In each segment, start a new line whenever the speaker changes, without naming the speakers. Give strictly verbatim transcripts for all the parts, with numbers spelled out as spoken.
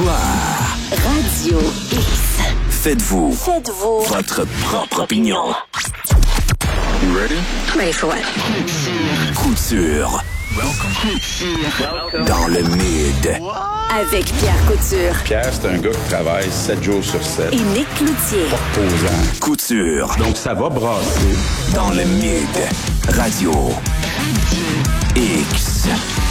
Bonsoir.
Radio X.
Faites-vous.
Faites-vous.
Votre propre opinion. You ready?
Ready for what?
Couture. Welcome. Dans le mid.
Avec Pierre Couture.
Pierre, c'est un gars qui travaille sept jours sur sept.
Et Nick Cloutier.
Posant.
Couture.
Donc, ça va brasser.
Dans le mid. Radio. X.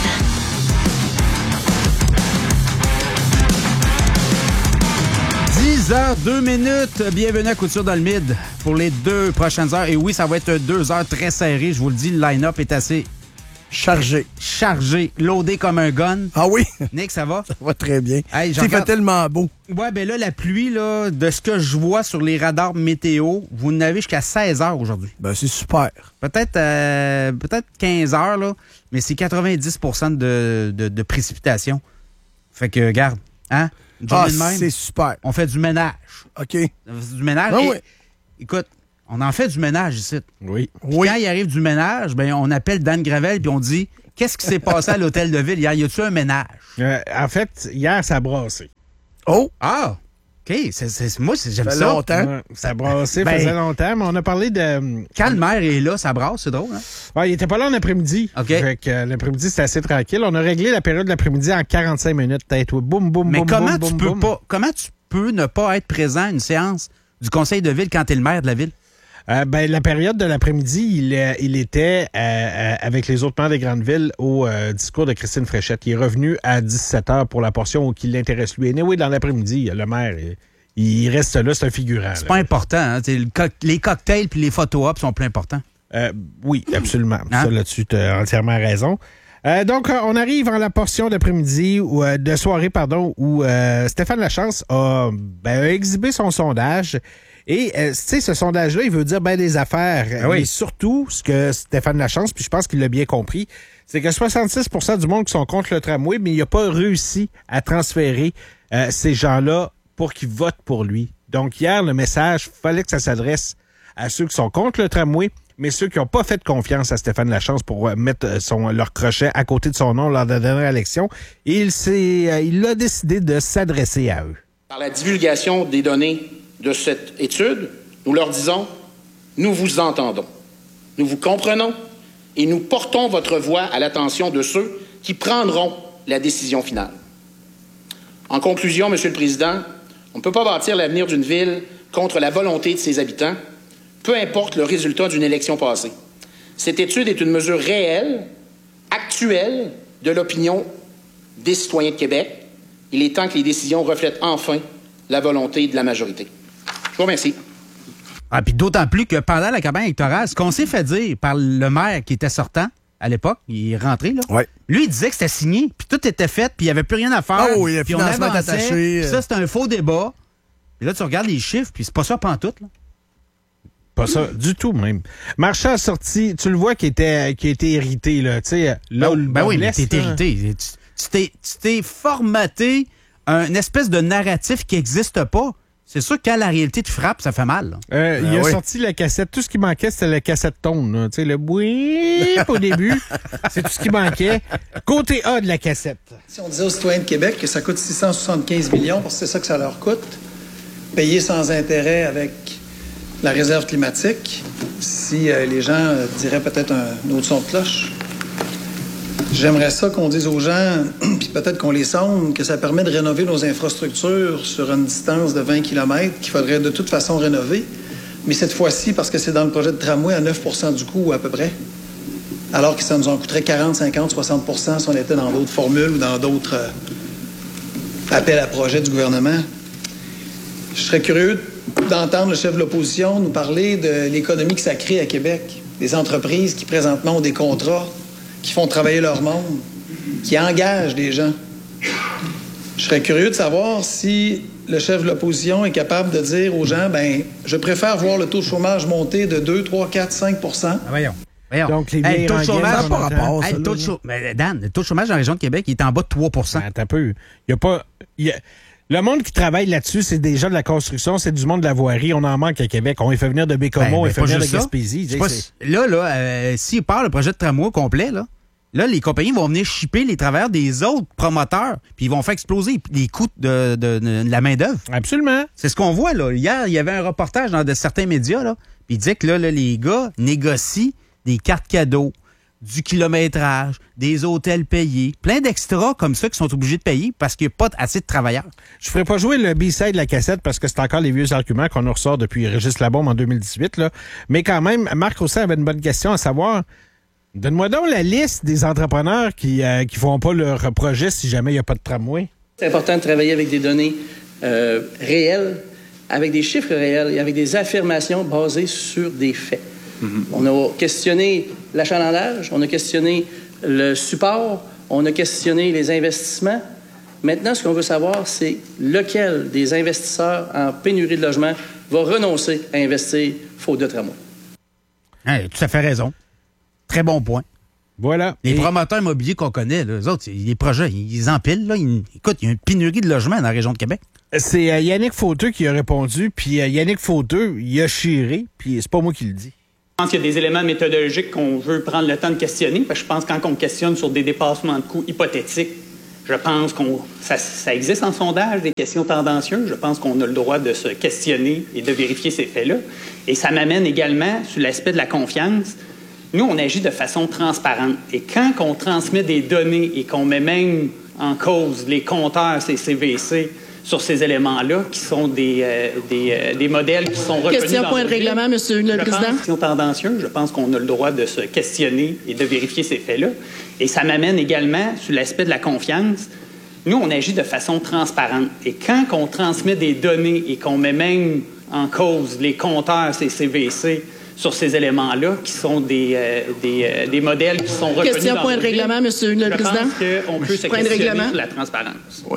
dix heures, deux minutes. Bienvenue à Couture dans le Mid pour les deux prochaines heures. Et oui, ça va être deux heures très serrées. Je vous le dis, le line-up est assez
chargé.
Chargé, loadé comme un gun.
Ah oui?
Nick, ça va?
Ça va très bien.
Hey,
C'est fait tellement beau.
Ouais, ben là, la pluie, là, de ce que je vois sur les radars météo, vous en avez jusqu'à seize heures aujourd'hui.
Ben, c'est super.
Peut-être euh, peut-être quinze heures, là, mais c'est quatre-vingt-dix pour cent de, de, de précipitation. Fait que, regarde, hein?
Ah, c'est super.
On fait du ménage.
OK.
On fait du ménage.
Ah,
et,
oui.
Écoute, on en fait du ménage ici.
Oui.
Puis
Oui.
quand il arrive du ménage, ben on appelle Dan Gravel puis on dit qu'est-ce qui s'est passé à l'hôtel de ville hier? Y a-tu un ménage?
Euh, en fait, hier, ça a brassé.
Oh!
Ah! OK. C'est, c'est, moi, c'est, j'aime
Ça fait
ça.
longtemps.
Ouais, ça a brassé,
Ben-
faisait longtemps, mais on a parlé de...
Quand le maire est là, ça brasse, c'est drôle, hein?
Ouais, il était pas là en après-midi.
OK.
Fait que euh, l'après-midi, c'était assez tranquille. On a réglé la période de l'après-midi en quarante-cinq minutes. Peut-être, boum, boum,
Mais
boum,
comment
boum,
tu
boum,
peux
boum.
pas, comment tu peux ne pas être présent à une séance du conseil de ville quand t'es le maire de la ville?
Euh, ben, la période de l'après-midi, il, euh, il était euh, euh, avec les autres maires des grandes villes au euh, discours de Christine Fréchette. Il est revenu à dix-sept heures pour la portion qui l'intéresse lui. Et oui, dans l'après-midi, le maire, il, il reste là, c'est un figurant.
C'est
là.
pas important, hein? T'sais, le co- les cocktails puis les photo-ops sont plus importants.
Euh, oui, absolument.
Hein?
Ça, là-dessus, tu as entièrement raison. Euh, donc, euh, on arrive en la portion d'après-midi, ou euh, de soirée, pardon, où euh, Stéphane Lachance a, ben, a exhibé son sondage. Et, euh, tu sais, ce sondage-là, il veut dire ben des affaires.
Ah oui.
Mais surtout, ce que Stéphane Lachance, puis je pense qu'il l'a bien compris, c'est que soixante-six pour cent du monde qui sont contre le tramway, mais il n'a pas réussi à transférer euh, ces gens-là pour qu'ils votent pour lui. Donc, hier, le message, fallait que ça s'adresse à ceux qui sont contre le tramway, mais ceux qui n'ont pas fait confiance à Stéphane Lachance pour euh, mettre son, leur crochet à côté de son nom lors de la dernière élection. Et il, s'est, euh, il a décidé de s'adresser à eux.
Par la divulgation des données de cette étude, nous leur disons, nous vous entendons, nous vous comprenons et nous portons votre voix à l'attention de ceux qui prendront la décision finale. En conclusion, Monsieur le Président, on ne peut pas bâtir l'avenir d'une ville contre la volonté de ses habitants, peu importe le résultat d'une élection passée. Cette étude est une mesure réelle, actuelle, de l'opinion des citoyens de Québec. Il est temps que les décisions reflètent enfin la volonté de la majorité. Je vous remercie.
Ah, puis d'autant plus que pendant la campagne électorale, ce qu'on s'est fait dire par le maire qui était sortant à l'époque, il est rentré, là.
Ouais.
Lui, il disait que c'était signé, puis tout était fait, puis il n'y avait plus rien à faire.
Ah oui, le
puis on
financement est
avançait,
attaché.
puis ça, c'était un faux débat. Puis là, tu regardes les chiffres, puis c'est pas ça pantoute, là.
Pas ça, du tout même. Marchand a sorti, tu le vois qui était, qui était irrité, là, tu sais. Là où le
Ben
bas
oui, mais
blesse,
t'es
là.
irrité. Tu, tu t'es, tu t'es formaté un espèce de narratif qui n'existe pas. C'est sûr que quand la réalité te frappe, ça fait mal, là.
Euh,
Ben
il a
oui.
sorti la cassette. Tout ce qui manquait, c'était la cassette tone. là. Tu sais, le bruit au début. C'est tout ce qui manquait. Côté A de la cassette.
Si on disait aux citoyens de Québec que ça coûte six cent soixante-quinze millions, parce que c'est ça que ça leur coûte, payer sans intérêt avec la réserve climatique, si euh, les gens euh, diraient peut-être un, un autre son de cloche. J'aimerais ça qu'on dise aux gens, puis peut-être qu'on les sonde, que ça permet de rénover nos infrastructures sur une distance de vingt kilomètres qu'il faudrait de toute façon rénover. Mais cette fois-ci, parce que c'est dans le projet de tramway, à neuf pour cent du coût à peu près. Alors que ça nous en coûterait quarante, cinquante, soixante pour cent si on était dans d'autres formules ou dans d'autres euh, appels à projets du gouvernement. Je serais curieux d'entendre le chef de l'opposition nous parler de l'économie que ça crée à Québec. Des entreprises qui présentement ont des contrats, qui font travailler leur monde, qui engagent des gens. Je serais curieux de savoir si le chef de l'opposition est capable de dire aux gens, ben, je préfère voir le taux de chômage monter de deux, trois, quatre, cinq pour cent.
Ah, voyons. Voyons.
Donc, les
Hey,
vieilles
le taux de
rengaines,
chômage,
ça n'a pas
rapport,
Hey,
ça,
le taux
là.
de chô- Mais Dan, le taux de chômage dans la région de Québec, il est en bas de trois pour cent.
Attends un peu. Il y a pas. il y a- Le monde qui travaille là-dessus, c'est déjà de la construction, c'est du monde de la voirie. On en manque à Québec. On les fait venir de Bécomo,
Ben,
on
ben,
les fait
pas
venir de
juste ça.
Gaspésie.
Je sais pas si- Là, là, euh, s'il part le projet de tramway au complet, là, Là, les compagnies vont venir shipper les travailleurs des autres promoteurs, puis ils vont faire exploser les coûts de, de, de, de la main-d'œuvre.
Absolument.
C'est ce qu'on voit, là. Hier, il y avait un reportage dans de certains médias, là, puis il disait que là, là, les gars négocient des cartes cadeaux, du kilométrage, des hôtels payés, plein d'extras comme ça qui sont obligés de payer parce qu'il n'y a pas assez de travailleurs.
Je ne ferai pas jouer le B-side de la cassette parce que c'est encore les vieux arguments qu'on nous ressort depuis Régis Labombe en deux mille dix-huit. Là. Mais quand même, Marc Roussin avait une bonne question à savoir, donne-moi donc la liste des entrepreneurs qui ne euh, qui font pas leur projet si jamais il n'y a pas de tramway.
C'est important de travailler avec des données euh, réelles, avec des chiffres réels et avec des affirmations basées sur des faits. Mm-hmm. On a questionné l'achalandage, on a questionné le support, on a questionné les investissements. Maintenant, ce qu'on veut savoir, c'est lequel des investisseurs en pénurie de logement va renoncer à investir faute de tramway.
Hey, tout à fait raison. Très bon point.
Voilà.
Les
Et...
promoteurs immobiliers qu'on connaît, là, eux autres, les projets, ils empilent. Là, ils... Écoute, il y a une pénurie de logements dans la région de Québec.
C'est euh, Yannick Fauteux qui a répondu, puis euh, Yannick Fauteux, il a chiré, puis c'est pas moi qui le dis.
Je pense qu'il y a des éléments méthodologiques qu'on veut prendre le temps de questionner, parce que je pense que quand on questionne sur des dépassements de coûts hypothétiques, je pense qu'on ça, ça existe en sondage, des questions tendancieuses. Je pense qu'on a le droit de se questionner et de vérifier ces faits-là. Et ça m'amène également sur l'aspect de la confiance. Nous, on agit de façon transparente. Et quand on transmet des données et qu'on met même en cause les compteurs, ces C V C, sur ces éléments-là, qui sont des, euh, des, euh, des modèles qui sont reconnus.
Question, point de règlement, Monsieur le
je
Président.
Pense, tendancieux, je pense qu'on a le droit de se questionner et de vérifier ces faits-là. Et ça m'amène également sur l'aspect de la confiance. Nous, on agit de façon transparente. Et quand on transmet des données et qu'on met même en cause les compteurs, ces C V C, sur ces éléments-là, qui sont des, euh, des, euh, des modèles qui sont reconnus.
Question, point de règlement, Monsieur le
je
Président.
Je pense qu'on peut se questionner sur la transparence. Oui.